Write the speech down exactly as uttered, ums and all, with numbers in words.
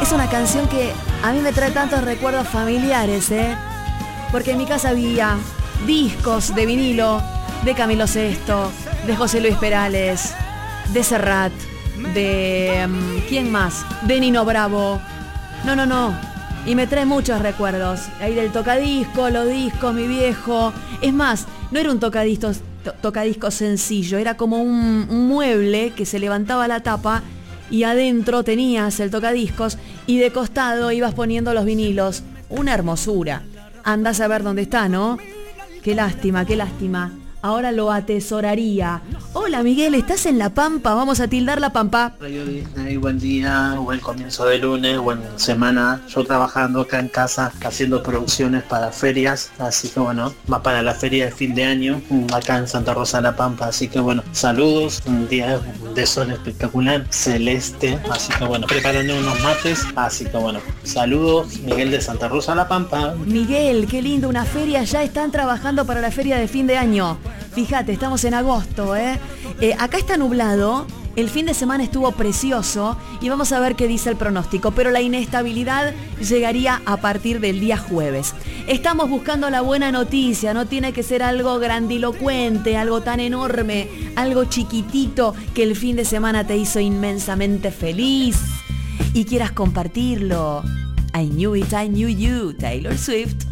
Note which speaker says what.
Speaker 1: Es una canción que a mí me trae tantos recuerdos familiares, ¿eh? Porque en mi casa había discos de vinilo de Camilo Sesto, de José Luis Perales, de Serrat, de... ¿quién más? De Nino Bravo. No, no, no. Y me trae muchos recuerdos. Ahí del tocadisco, los discos, mi viejo. Es más, no era un tocadiscos, to- tocadiscos sencillo, era como un, un mueble que se levantaba la tapa y adentro tenías el tocadiscos y de costado ibas poniendo los vinilos. Una hermosura. Andás a ver dónde está, ¿no? Qué lástima, qué lástima. Ahora lo atesoraría. Hola Miguel, ¿estás en La Pampa? Vamos a tildar La Pampa.
Speaker 2: Radio Disney, buen día, buen comienzo de lunes, buena semana. Yo trabajando acá en casa, haciendo producciones para ferias, así que bueno, va para la feria de fin de año, acá en Santa Rosa de La Pampa, así que bueno, saludos, un día de sol espectacular, celeste, así que bueno, preparando unos mates, así que bueno, saludos, Miguel de Santa Rosa de La Pampa.
Speaker 1: Miguel, qué lindo, una feria, ya están trabajando para la feria de fin de año. Fíjate, estamos en agosto, ¿eh? Eh, acá está nublado, el fin de semana estuvo precioso y vamos a ver qué dice el pronóstico, pero la inestabilidad llegaría a partir del día jueves. Estamos buscando la buena noticia, no tiene que ser algo grandilocuente, algo tan enorme, algo chiquitito que el fin de semana te hizo inmensamente feliz y quieras compartirlo. I knew it, I knew you, Taylor Swift.